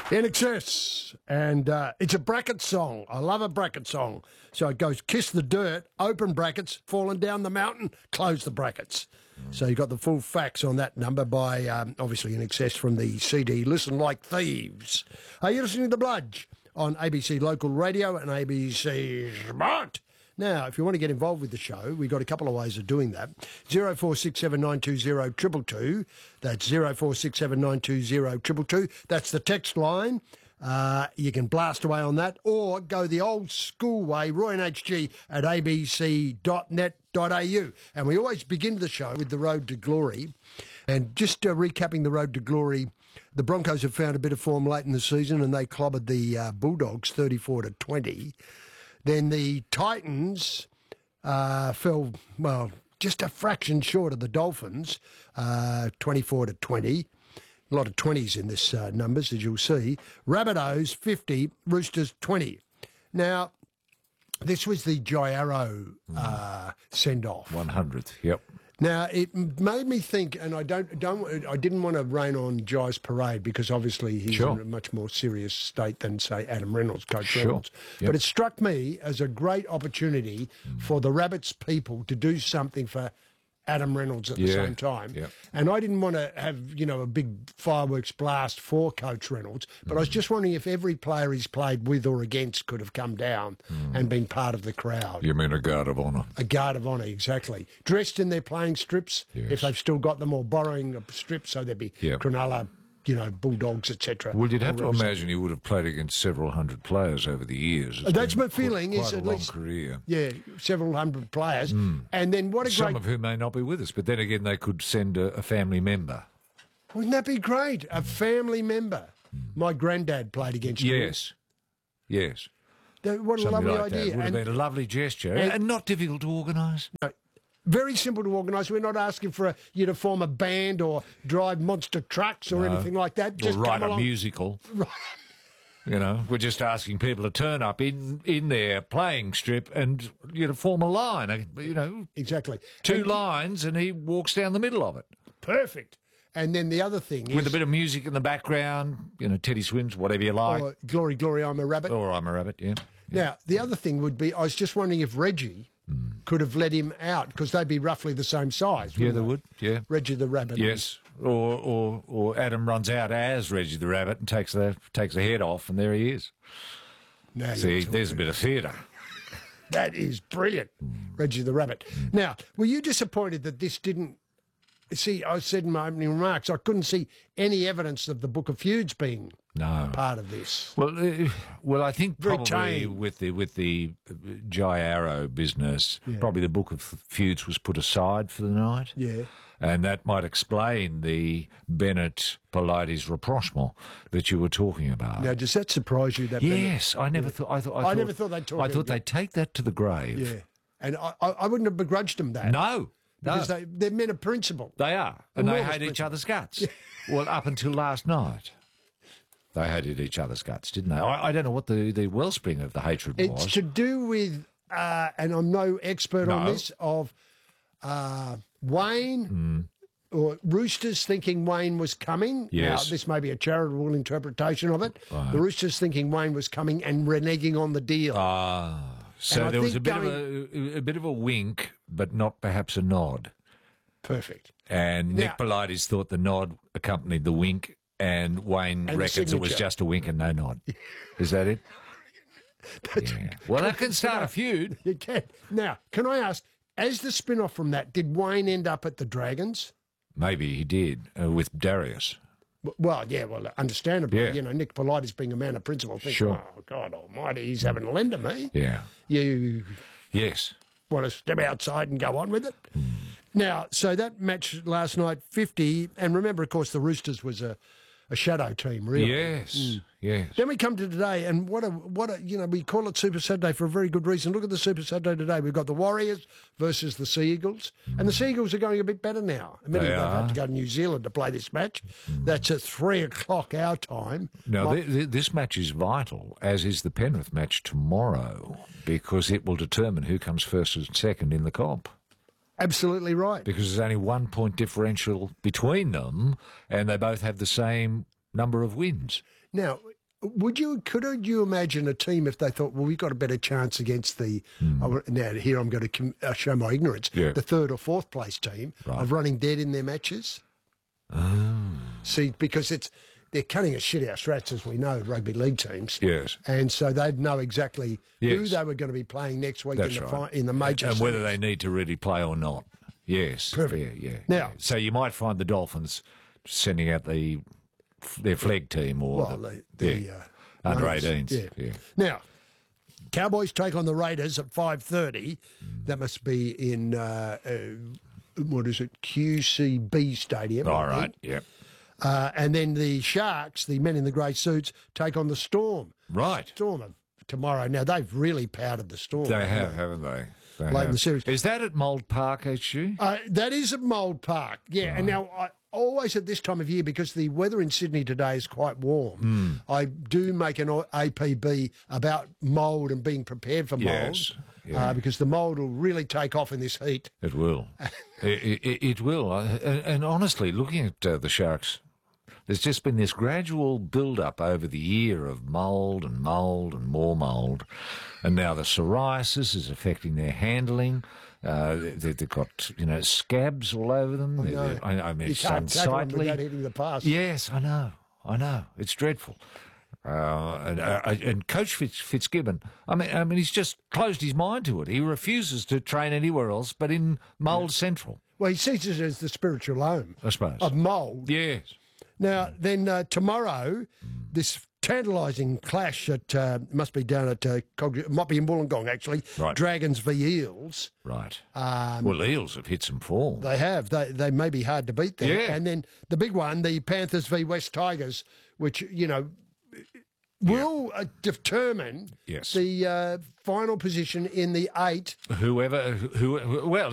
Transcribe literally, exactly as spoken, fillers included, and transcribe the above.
In Excess, and uh, it's a bracket song. I love a bracket song. So it goes kiss the dirt, open brackets, falling down the mountain, close the brackets. Mm. So you got the full facts on that number by, um, obviously, In Excess from the C D Listen Like Thieves. Are you listening to The Bludge on A B C Local Radio and A B C Smart? Now, if you want to get involved with the show, we've got a couple of ways of doing that. zero four six seven nine two zero two two two. That's zero four six seven nine two zero two two two. That's the text line. Uh, you can blast away on that, or go the old school way, roy n h g at a b c dot net dot a u. And we always begin the show with the Road to Glory. And just uh, recapping the Road to Glory, the Broncos have found a bit of form late in the season, and they clobbered the uh, Bulldogs thirty-four to twenty. Then the Titans uh, fell, well, just a fraction short of the Dolphins, uh, twenty-four to twenty. A lot of twenties in this uh, numbers, as you'll see. Rabbitohs fifty, Roosters twenty. Now, this was the Jairo uh, send-off. one hundredth, yep. Now, it made me think, and I don't, don't, I didn't want to rain on Jai's parade because obviously he's sure. in a much more serious state than, say, Adam Reynolds, Coach sure. Reynolds. Yep. But it struck me as a great opportunity mm. for the Rabbits people to do something for Adam Reynolds at the yeah. same time. Yep. And I didn't want to have, you know, a big fireworks blast for Coach Reynolds, but mm. I was just wondering if every player he's played with or against could have come down mm. and been part of the crowd. You mean a guard of honour? A guard of honour, exactly. Dressed in their playing strips, yes. if they've still got them, or borrowing a strip, so there'd be yep. Cronulla, you know, Bulldogs, et cetera. Well, you'd have to imagine he would have played against several hundred players over the years. It's That's my feeling. Quite is a at long least, career. Yeah, several hundred players. Mm. And then what a Some great... of whom may not be with us, but then again, they could send a, a family member. Wouldn't that be great? A family member. Mm. My granddad played against me. Yes, yes. That, what a Something lovely like idea. That would have and, been a lovely gesture and, and not difficult to organise. No. Very simple to organise. We're not asking for a, you to form a band or drive monster trucks or no. anything like that. Just or write a along. musical. Right. You know, we're just asking people to turn up in, in their playing strip and, you know, form a line. You know, exactly. Two and, lines and he walks down the middle of it. Perfect. And then the other thing is... With a bit of music in the background, you know, Teddy Swims, whatever you like. Or Glory, Glory, I'm a Rabbit. Or I'm a Rabbit, yeah. yeah. Now, the other thing would be, I was just wondering if Reggie... Mm. could have let him out, because they'd be roughly the same size. Yeah, they, they would, yeah. Reggie the Rabbit. Yes, or, or or Adam runs out as Reggie the Rabbit and takes the takes the head off, and there he is. Now See, there's a bit of theatre. That is brilliant, mm. Reggie the Rabbit. Mm. Now, were you disappointed that this didn't... See, I said in my opening remarks, I couldn't see any evidence of the Book of Feuds being no. part of this. Well, uh, well, I think Very probably tame. with the with the Jai Arrow business, yeah. probably the Book of Feuds was put aside for the night. Yeah, and that might explain the Bennett Politis rapprochement that you were talking about. Now, does that surprise you? That yes, Bennett, I never yeah. thought. I thought. I, I thought, never thought they'd talk. I thought they'd take that to the grave. Yeah, and I, I, I wouldn't have begrudged them that. No. Because no. they, they're men of principle. They are. And they hate principle. each other's guts. Well, up until last night, they hated each other's guts, didn't they? I, I don't know what the, the wellspring of the hatred it's was. It's to do with, uh, and I'm no expert no. on this, of uh, Wayne mm. or Roosters thinking Wayne was coming. Yes. Now, this may be a charitable interpretation of it. Right. The Roosters thinking Wayne was coming and reneging on the deal. Ah. So there was a bit, going, of a, a bit of a wink, but not perhaps a nod. Perfect. And now, Nick Politis thought the nod accompanied the wink, and Wayne and reckons it was just a wink and no nod. Is that it? Yeah. Well, that can start a feud. You can. Now, can I ask, as the spin-off from that, did Wayne end up at the Dragons? Maybe he did, uh, with Darius. Well, yeah, well, understandably, yeah. you know, Nick Politis being a man of principle, thinks, sure. oh, God almighty, he's having a lend to me. Yeah. You yes. want to step outside and go on with it? Mm. Now, so that match last night, fifty, and remember, of course, the Roosters was a, a shadow team, really. Yes, mm. yes. Then we come to today, and what a, what a, you know, we call it Super Saturday for a very good reason. Look at the Super Saturday today. We've got the Warriors versus the Sea Eagles, mm. and the Sea Eagles are going a bit better now. Admittedly, they've had to go to New Zealand to play this match. Mm. That's at three o'clock our time. No, My, th th this match is vital, as is the Penrith match tomorrow, because it will determine who comes first and second in the comp. Absolutely right. Because there's only one point differential between them, and they both have the same number of wins. Now, would you could you imagine a team if they thought, well, we've got a better chance against the Mm. oh, now here I'm going to com- uh, show my ignorance, Yeah. the third or fourth place team Right. of running dead in their matches? Oh. See, because it's they're cutting a shit house rats, as we know, rugby league teams. Yes. And so they'd know exactly who Yes. they were going to be playing next week That's in the right. fi- in the major And whether series. they need to really play or not. Yes. Perfect. Yeah, yeah. Now- yeah. So you might find the Dolphins sending out the their flag team or Well, the, the, the yeah, uh, under runners, eighteens. yeah. Yeah. Now, Cowboys take on the Raiders at five thirty. Mm. That must be in uh, uh, what is it? Q C B Stadium. I All think. right. Yeah. Uh, and then the Sharks, the men in the grey suits, take on the Storm. Right. Storm are tomorrow. Now they've really powdered the Storm. They haven't have, haven't they? They Late in have. the series. Is that at Mould Park, H G? Uh, that is at Mould Park, yeah. And now, I always at this time of year, because the weather in Sydney today is quite warm, Hmm. I do make an A P B about mould and being prepared for mould, Yes, yeah. uh, because the mould will really take off in this heat. It will. it, it, it will. Uh, And, and honestly, looking at uh, the Sharks, there's just been this gradual build-up over the year of mould and mould and more mould. And now the psoriasis is affecting their handling. Uh, they, they've got, you know, scabs all over them. They- No, they- I, I mean, you it's can't tackle them unsightly. without hitting the pass. Yes, I know. I know. It's dreadful. Uh, and, uh, and Coach Fitz, Fitzgibbon, I mean, I mean, he's just closed his mind to it. He refuses to train anywhere else but in Mould Central, Well, he sees it as the spiritual home I suppose. of mould. Yes. Now, then uh, tomorrow, this tantalising clash that uh, must be down at, uh, Cog- might be in Wollongong actually, Right. Dragons v Eels. Right. Um, Well, Eels have hit some form. They have. They they may be hard to beat there. Yeah. And then the big one, the Panthers v West Tigers, which, you know, will uh, determine Yes. the uh, final position in the eight Whoever, who, who, well,